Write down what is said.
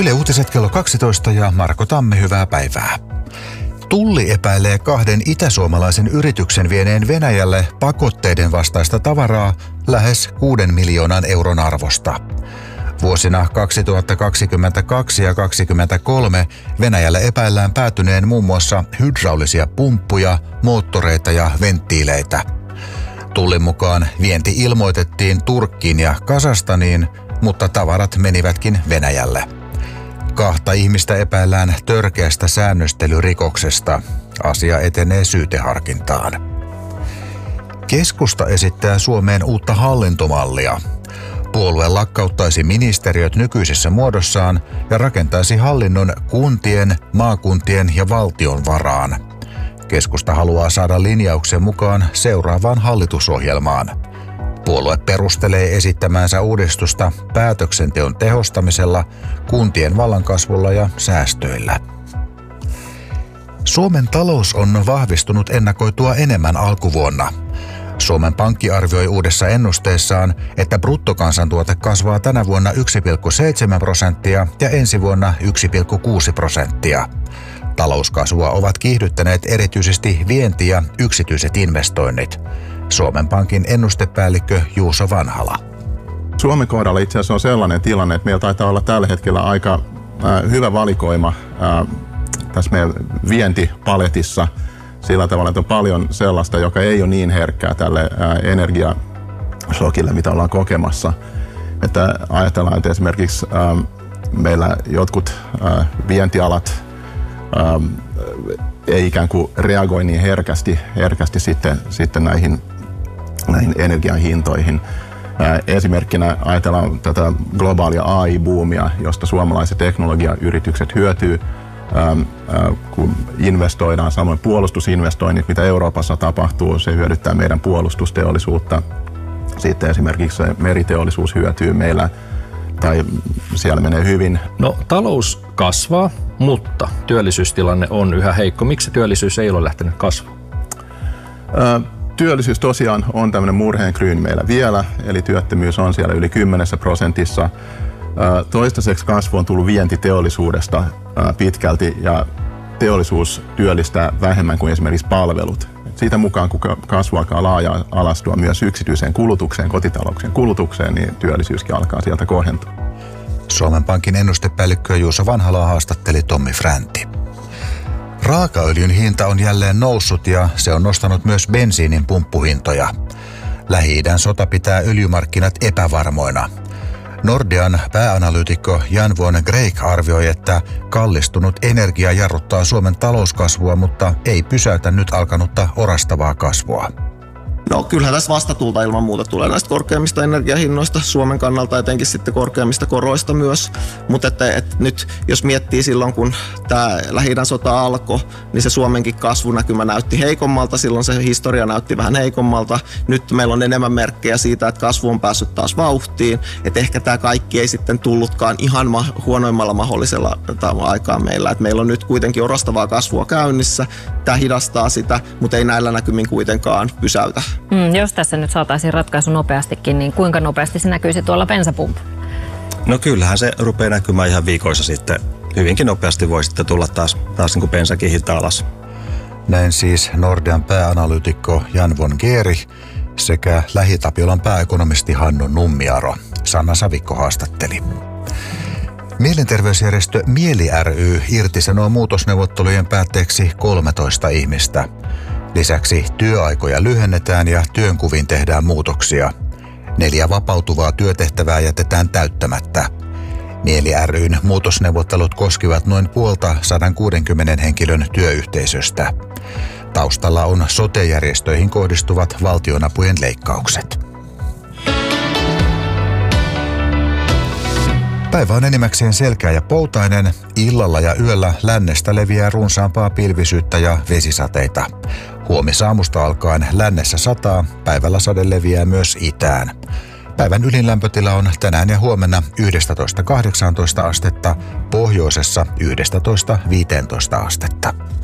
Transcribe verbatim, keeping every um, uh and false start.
Yle Uutiset kello kaksitoista ja Marko Tammi, hyvää päivää. Tulli epäilee kahden itäsuomalaisen yrityksen vieneen Venäjälle pakotteiden vastaista tavaraa lähes kuuden miljoonan euron arvosta. Vuosina kaksituhattakaksikymmentäkaksi ja kaksituhattakaksikymmentäkolme Venäjällä epäillään päätyneen muun muassa hydraulisia pumppuja, moottoreita ja venttiileitä. Tullin mukaan vienti ilmoitettiin Turkkiin ja Kazakstaniin, mutta tavarat menivätkin Venäjälle. Kahta ihmistä epäillään törkeästä säännöstelyrikoksesta. Asia etenee syyteharkintaan. Keskusta esittää Suomeen uutta hallintomallia. Puolue lakkauttaisi ministeriöt nykyisessä muodossaan ja rakentaisi hallinnon kuntien, maakuntien ja valtion varaan. Keskusta haluaa saada linjauksen mukaan seuraavaan hallitusohjelmaan. Puolue perustelee esittämäänsä uudistusta päätöksenteon tehostamisella, kuntien vallankasvulla ja säästöillä. Suomen talous on vahvistunut ennakoitua enemmän alkuvuonna. Suomen Pankki arvioi uudessa ennusteessaan, että bruttokansantuote kasvaa tänä vuonna yksi pilkku seitsemän prosenttia ja ensi vuonna yksi pilkku kuusi prosenttia. Talouskasvua ovat kiihdyttäneet erityisesti vienti ja yksityiset investoinnit. Suomen Pankin ennustepäällikkö Juuso Vanhala. Suomen kohdalla itse asiassa on sellainen tilanne, että meillä taitaa olla tällä hetkellä aika äh, hyvä valikoima äh, tässä meidän vientipaletissa sillä tavalla, että on paljon sellaista, joka ei ole niin herkkää tälle äh, energiashokille, mitä ollaan kokemassa. Että ajatellaan, että esimerkiksi äh, meillä jotkut äh, vientialat äh, ei ikään kuin reagoi niin herkästi, herkästi sitten, sitten näihin, näihin energian hintoihin. Ää, esimerkkinä ajatellaan tätä globaalia A I-buumia, josta suomalaiset teknologiayritykset hyötyy, ää, ää, kun investoidaan, samoin puolustusinvestoinnit, mitä Euroopassa tapahtuu, se hyödyttää meidän puolustusteollisuutta. Sitten esimerkiksi se meriteollisuus hyötyy meillä, tai siellä menee hyvin. No, talous kasvaa, mutta työllisyystilanne on yhä heikko. Miksi työllisyys ei ole lähtenyt kasvuun? Ö, työllisyys tosiaan on tämmöinen murheenkryyni meillä vielä, eli työttömyys on siellä yli kymmenessä prosentissa. Ö, toistaiseksi kasvu on tullut vientiteollisuudesta ö, pitkälti, ja teollisuus työllistää vähemmän kuin esimerkiksi palvelut. Siitä mukaan, kun kasvu alkaa laaja alastua myös yksityiseen kulutukseen, kotitalouksien kulutukseen, niin työllisyyskin alkaa sieltä kohentua. Suomen Pankin ennustepäällikkö Juuso Vanhala haastatteli Tommi Fränti. Raakaöljyn hinta on jälleen noussut ja se on nostanut myös bensiinin pumppuhintoja. Lähi-idän sota pitää öljymarkkinat epävarmoina. Nordean pääanalyytikko Jan von Greik arvioi, että kallistunut energia jarruttaa Suomen talouskasvua, mutta ei pysäytä nyt alkanutta orastavaa kasvua. No kyllähän tässä vastatuulta ilman muuta tulee näistä korkeammista energiahinnoista Suomen kannalta, etenkin sitten korkeammista koroista myös. Mutta että, että nyt jos miettii silloin, kun tämä Lähi-idän sota alkoi, niin se Suomenkin kasvunäkymä näytti heikommalta. Silloin se historia näytti vähän heikommalta. Nyt meillä on enemmän merkkejä siitä, että kasvu on päässyt taas vauhtiin. Että ehkä tämä kaikki ei sitten tullutkaan ihan ma- huonoimmalla mahdollisella aikaa meillä. Että meillä on nyt kuitenkin orastavaa kasvua käynnissä. Tämä hidastaa sitä, mutta ei näillä näkymin kuitenkaan pysäytä. Mm, jos tässä nyt saataisiin ratkaisu nopeastikin, niin kuinka nopeasti se näkyisi tuolla bensapumpulla? No kyllähän se rupeaa näkymään ihan viikoissa sitten. Hyvinkin nopeasti voi sitten tulla taas, taas niin kuin bensakin hinta alas. Näin siis Nordean pääanalyytikko Jan von Geeri sekä Lähi-Tapiolan pääekonomisti Hannu Nummiaro. Sanna Savikko haastatteli. Mielenterveysjärjestö Mieli ry irtisanoo muutosneuvottelujen päätteeksi kolmetoista ihmistä. Lisäksi työaikoja lyhennetään ja työnkuviin tehdään muutoksia. Neljä vapautuvaa työtehtävää jätetään täyttämättä. Mieli ry:n muutosneuvottelut koskivat noin puolta sata kuusikymmentä henkilön työyhteisöstä. Taustalla on sote-järjestöihin kohdistuvat valtionapujen leikkaukset. Päivä on enimmäkseen selkeä ja poutainen. Illalla ja yöllä lännestä leviää runsaampaa pilvisyyttä ja vesisateita. Huomisaamusta alkaen lännessä sataa, päivällä sade leviää myös itään. Päivän ylinlämpötila on tänään ja huomenna yksitoista kahdeksantoista astetta, pohjoisessa yksitoista viisitoista astetta.